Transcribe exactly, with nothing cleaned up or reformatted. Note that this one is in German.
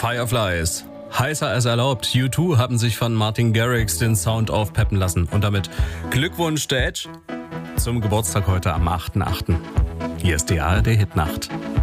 Fireflies. Heißer als erlaubt. U zwei haben sich von Martin Garrix den Sound aufpeppen lassen. Und damit Glückwunsch, der Edge, zum Geburtstag heute am achten achten Hier ist die A R D Hitnacht.